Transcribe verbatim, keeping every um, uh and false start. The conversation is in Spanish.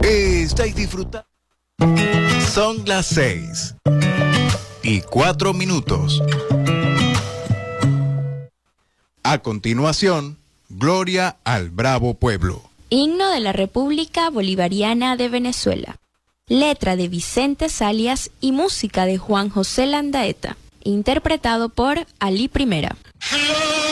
Estáis disfrutando. Son las seis y cuatro minutos. A continuación, Gloria al Bravo Pueblo. Himno de la República Bolivariana de Venezuela. Letra de Vicente Salias y música de Juan José Landaeta. Interpretado por Ali Primera.